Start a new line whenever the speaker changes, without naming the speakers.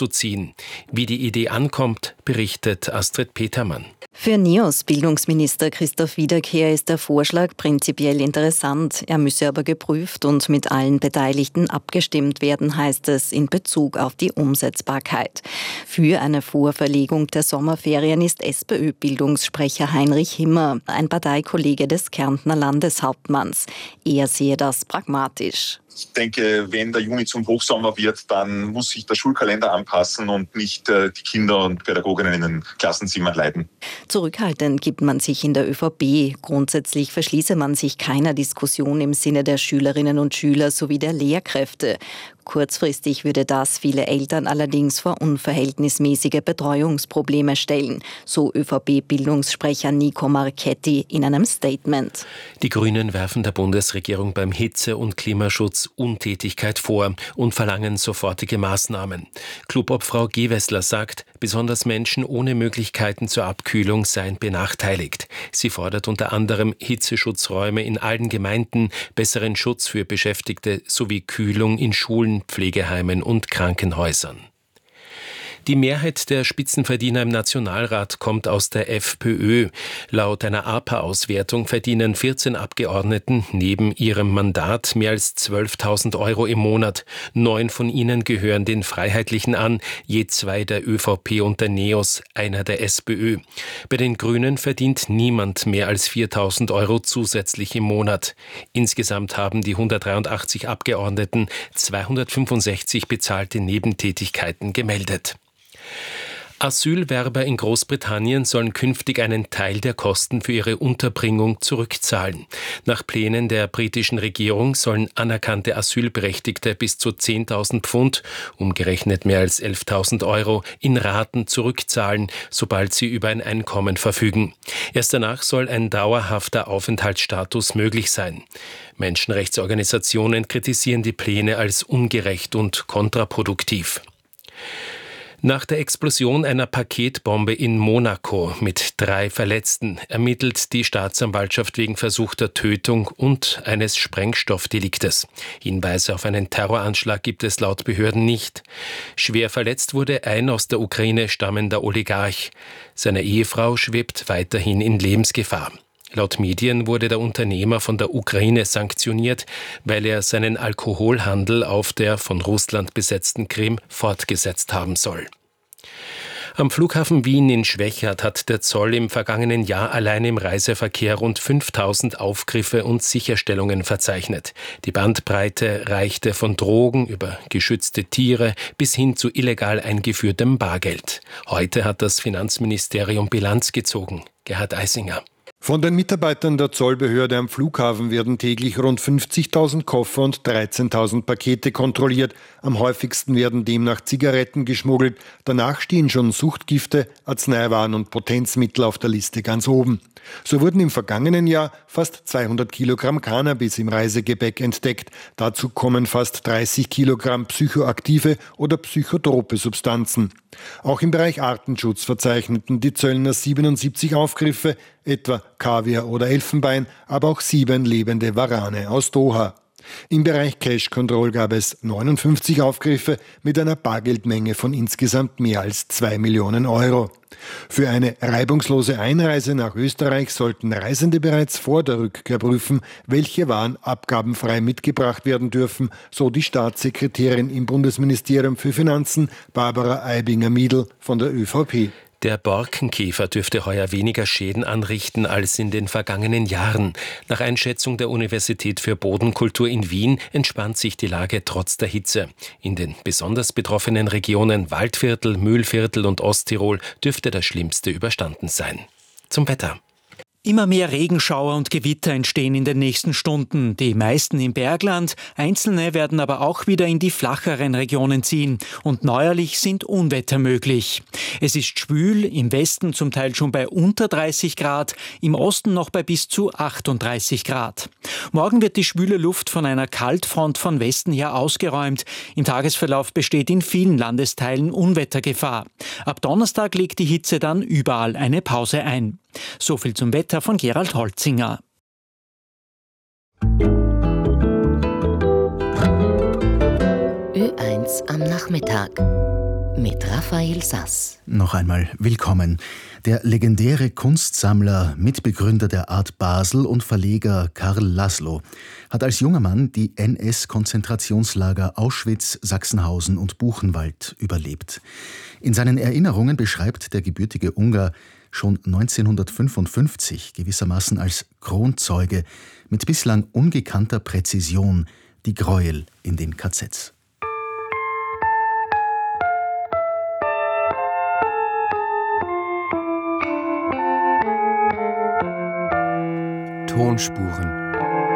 umzuziehen. Wie die Idee ankommt, berichtet Astrid Petermann.
Für NEOS-Bildungsminister Christoph Wiederkehr ist der Vorschlag prinzipiell interessant. Er müsse aber geprüft und mit allen Beteiligten abgestimmt werden, heißt es in Bezug auf die Umsetzbarkeit. Für eine Vorverlegung der Sommerferien ist SPÖ-Bildungssprecher Heinrich Himmer, ein Parteikollege des Kärntner Landeshauptmanns. Er sehe das pragmatisch.
Ich denke, wenn der Juni zum Hochsommer wird, dann muss sich der Schulkalender anpassen und nicht die Kinder und Pädagoginnen in den Klassenzimmern leiden.
Zurückhaltend gibt man sich in der ÖVP. Grundsätzlich verschließe man sich keiner Diskussion im Sinne der Schülerinnen und Schüler sowie der Lehrkräfte. Kurzfristig würde das viele Eltern allerdings vor unverhältnismäßige Betreuungsprobleme stellen, so ÖVP-Bildungssprecher Nico Marchetti in einem Statement.
Die Grünen werfen der Bundesregierung beim Hitze- und Klimaschutz Untätigkeit vor und verlangen sofortige Maßnahmen. Clubobfrau Gewessler sagt, besonders Menschen ohne Möglichkeiten zur Abkühlung seien benachteiligt. Sie fordert unter anderem Hitzeschutzräume in allen Gemeinden, besseren Schutz für Beschäftigte sowie Kühlung in Schulen, Pflegeheimen und Krankenhäusern. Die Mehrheit der Spitzenverdiener im Nationalrat kommt aus der FPÖ. Laut einer APA-Auswertung verdienen 14 Abgeordneten neben ihrem Mandat mehr als 12.000 Euro im Monat. 9 von ihnen gehören den Freiheitlichen an, je 2 der ÖVP und der NEOS, einer der SPÖ. Bei den Grünen verdient niemand mehr als 4.000 Euro zusätzlich im Monat. Insgesamt haben die 183 Abgeordneten 265 bezahlte Nebentätigkeiten gemeldet. Asylwerber in Großbritannien sollen künftig einen Teil der Kosten für ihre Unterbringung zurückzahlen. Nach Plänen der britischen Regierung sollen anerkannte Asylberechtigte bis zu 10.000 Pfund, umgerechnet mehr als 11.000 Euro, in Raten zurückzahlen, sobald sie über ein Einkommen verfügen. Erst danach soll ein dauerhafter Aufenthaltsstatus möglich sein. Menschenrechtsorganisationen kritisieren die Pläne als ungerecht und kontraproduktiv. Nach der Explosion einer Paketbombe in Monaco mit 3 Verletzten ermittelt die Staatsanwaltschaft wegen versuchter Tötung und eines Sprengstoffdeliktes. Hinweise auf einen Terroranschlag gibt es laut Behörden nicht. Schwer verletzt wurde ein aus der Ukraine stammender Oligarch. Seine Ehefrau schwebt weiterhin in Lebensgefahr. Laut Medien wurde der Unternehmer von der Ukraine sanktioniert, weil er seinen Alkoholhandel auf der von Russland besetzten Krim fortgesetzt haben soll. Am Flughafen Wien in Schwechat hat der Zoll im vergangenen Jahr allein im Reiseverkehr rund 5.000 Aufgriffe und Sicherstellungen verzeichnet. Die Bandbreite reichte von Drogen über geschützte Tiere bis hin zu illegal eingeführtem Bargeld. Heute hat das Finanzministerium Bilanz gezogen. Gerhard Eisinger.
Von den Mitarbeitern der Zollbehörde am Flughafen werden täglich rund 50.000 Koffer und 13.000 Pakete kontrolliert. Am häufigsten werden demnach Zigaretten geschmuggelt. Danach stehen schon Suchtgifte, Arzneiwaren und Potenzmittel auf der Liste ganz oben. So wurden im vergangenen Jahr fast 200 Kilogramm Cannabis im Reisegepäck entdeckt. Dazu kommen fast 30 Kilogramm psychoaktive oder psychotrope Substanzen. Auch im Bereich Artenschutz verzeichneten die Zöllner 77 Aufgriffe, etwa Kaviar oder Elfenbein, aber auch 7 lebende Warane aus Doha. Im Bereich Cash Control gab es 59 Aufgriffe mit einer Bargeldmenge von insgesamt mehr als 2 Millionen Euro. Für eine reibungslose Einreise nach Österreich sollten Reisende bereits vor der Rückkehr prüfen, welche Waren abgabenfrei mitgebracht werden dürfen, so die Staatssekretärin im Bundesministerium für Finanzen Barbara Aibinger-Miedl von der ÖVP.
Der Borkenkäfer dürfte heuer weniger Schäden anrichten als in den vergangenen Jahren. Nach Einschätzung der Universität für Bodenkultur in Wien entspannt sich die Lage trotz der Hitze. In den besonders betroffenen Regionen Waldviertel, Mühlviertel und Osttirol dürfte das Schlimmste überstanden sein. Zum Wetter.
Immer mehr Regenschauer und Gewitter entstehen in den nächsten Stunden. Die meisten im Bergland, einzelne werden aber auch wieder in die flacheren Regionen ziehen. Und neuerlich sind Unwetter möglich. Es ist schwül, im Westen zum Teil schon bei unter 30 Grad, im Osten noch bei bis zu 38 Grad. Morgen wird die schwüle Luft von einer Kaltfront von Westen her ausgeräumt. Im Tagesverlauf besteht in vielen Landesteilen Unwettergefahr. Ab Donnerstag legt die Hitze dann überall eine Pause ein. So viel zum Wetter von Gerald Holzinger.
Ö1 am Nachmittag. mit Raphael Sass.
Noch einmal willkommen. Der legendäre Kunstsammler, Mitbegründer der Art Basel und Verleger Karl Laszlo hat als junger Mann die NS-Konzentrationslager Auschwitz, Sachsenhausen und Buchenwald überlebt. In seinen Erinnerungen beschreibt der gebürtige Ungar schon 1955 gewissermaßen als Kronzeuge mit bislang ungekannter Präzision die Gräuel in den KZs.
Tonspuren.